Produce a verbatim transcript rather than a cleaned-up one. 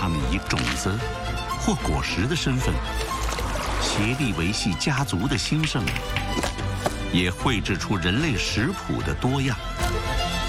他们以种子或果实的身份，协力维系家族的兴盛，也绘制出人类食谱的多样。